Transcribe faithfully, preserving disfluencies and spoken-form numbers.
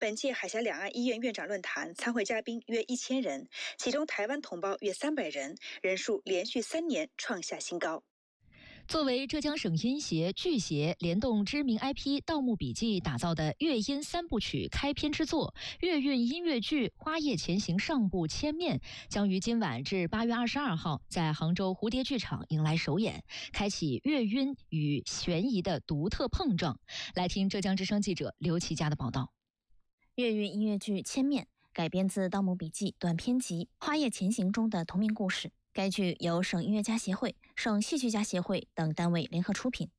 本届海峡两岸医院院长论坛参会嘉宾约一千人，其中台湾同胞约三百人，人数连续三年创下新高。 作为浙江省音协、剧协联动知名 I P《盗墓笔记》打造的粤音三部曲开篇之作，粤韵音乐剧《花叶前行》上部千面将于今晚至八月二十二号在杭州蝴蝶剧场迎来首演，开启粤韵与悬疑的独特碰撞。来听浙江之声记者刘琦佳的报道。 粤韵音乐剧《千面》改编自《盗墓笔记》短篇集《花叶前行》中的同名故事。该剧由省音乐家协会、省戏剧家协会等单位联合出品，